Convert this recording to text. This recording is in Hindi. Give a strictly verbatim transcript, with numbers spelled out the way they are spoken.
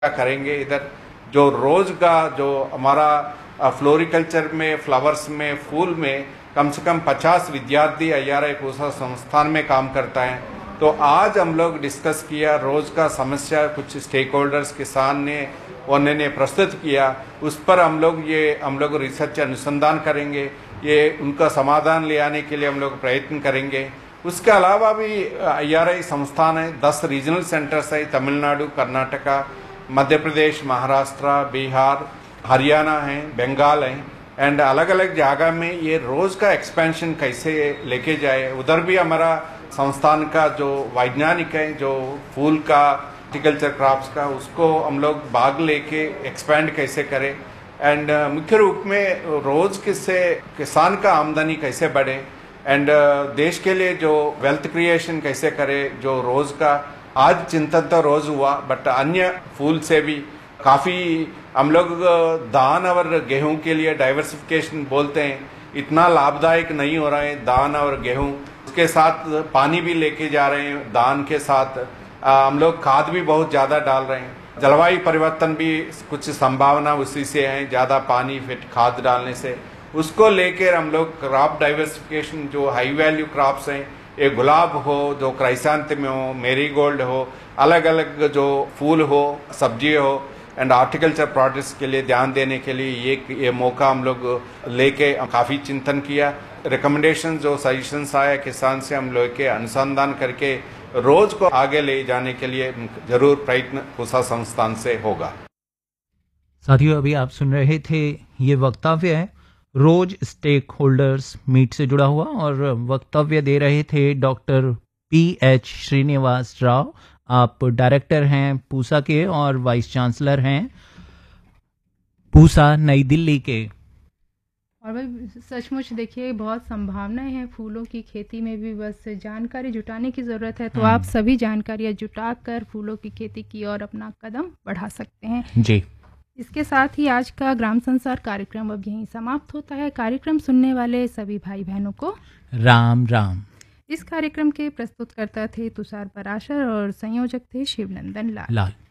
करेंगे। इधर जो रोज का जो हमारा फ्लोरिकल्चर में, फ्लावर्स में, फूल में कम से कम पचास विद्यार्थी अय्याराय पूसा संस्थान में काम करता है। तो आज हम लोग डिस्कस किया रोज का समस्या, कुछ स्टेक होल्डर्स किसान ने उन्होंने प्रस्तुत किया, उस पर हम लोग ये हम लोग रिसर्च अनुसंधान करेंगे, ये उनका समाधान ले आने के लिए हम लोग प्रयत्न करेंगे। उसके अलावा भी अय्याराय संस्थान है, दस रीजनल सेंटर्स है, तमिलनाडु, कर्नाटका, मध्य प्रदेश, महाराष्ट्र, बिहार, हरियाणा है, बंगाल है, एंड अलग अलग जगह में ये रोज का एक्सपेंशन कैसे लेके जाए। उधर भी हमारा संस्थान का जो वैज्ञानिक है, जो फूल का, हॉर्टिकल्चर क्रॉप्स का, उसको हम लोग भाग लेके एक्सपेंड कैसे करें, एंड मुख्य रूप में रोज किससे किसान का आमदनी कैसे बढ़े, एंड देश के लिए जो वेल्थ क्रिएशन कैसे करे। जो रोज का आज चिंतन तो रोज हुआ, बट अन्य फूल से भी काफी हम लोग धान और गेहूं के लिए डाइवर्सिफिकेशन बोलते हैं, इतना लाभदायक नहीं हो रहा है धान और गेहूं। उसके साथ पानी भी लेके जा रहे हैं, धान के साथ आ, हम लोग खाद भी बहुत ज्यादा डाल रहे हैं। जलवायु परिवर्तन भी कुछ संभावना उसी से है, ज्यादा पानी फिर खाद डालने से। उसको लेकर हम लोग क्रॉप डाइवर्सिफिकेशन, जो हाई वैल्यू क्रॉप्स हैं, ये गुलाब हो, जो क्राइसैंथेमम हो, मेरीगोल्ड हो, अलग अलग जो फूल हो, सब्जी हो, एंड हॉर्टिकल्चर प्रोडक्ट्स के लिए ध्यान देने के लिए ये ये मौका हम लोग लेके काफी चिंतन किया। रिकमेंडेशन जो सजेशंस आया किसान से, हम लोग के अनुसंधान करके रोज को आगे ले जाने के लिए जरूर प्रयत्न पूसा संस्थान से होगा। साथियों, अभी आप सुन रहे थे ये वक्तव्य है रोज स्टेक होल्डर्स मीट से जुड़ा हुआ, और वक्तव्य दे रहे थे doctor P H Srinivas Rao. आप डायरेक्टर हैं पूसा के और वाइस चांसलर हैं पूसा नई दिल्ली के। और भाई सचमुच देखिए, बहुत संभावनाएं हैं फूलों की खेती में भी, बस जानकारी जुटाने की ज़रूरत है। तो आप सभी जानकारियां जुटाकर फूलों की खेती की ओर अपना कदम बढ़ा सकते हैं जी। इसके साथ ही आज का ग्राम संसार कार्यक्रम अब यहीं समाप्त होता है। कार्यक्रम सुनने वाले सभी भाई बहनों को राम राम। इस कार्यक्रम के प्रस्तुतकर्ता थे तुषार पराशर और संयोजक थे शिवनंदन लाल। लाल।